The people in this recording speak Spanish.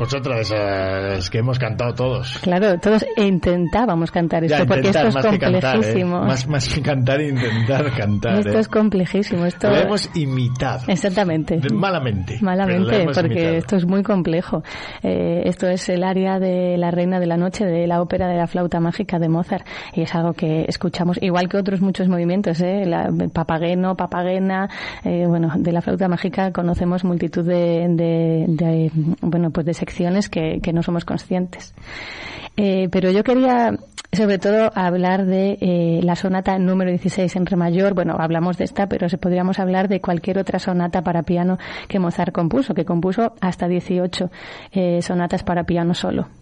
Pues otra de esas que hemos cantado todos. Claro, todos intentábamos cantar esto, porque esto es complejísimo. Más que cantar, intentar cantar. Esto es complejísimo. Lo hemos imitado. Exactamente. Malamente, porque imitado. Esto es muy complejo. Esto es el aria de La Reina de la Noche, de la ópera de la flauta mágica de Mozart, y es algo que escuchamos, igual que otros muchos movimientos, el papageno, papagena, de la flauta mágica conocemos multitud de secciones que no somos conscientes. Pero yo quería sobre todo hablar de la sonata número 16 en re mayor. Bueno, hablamos de esta, pero podríamos hablar de cualquier otra sonata para piano que Mozart compuso, que compuso hasta 18 sonatas para piano solo.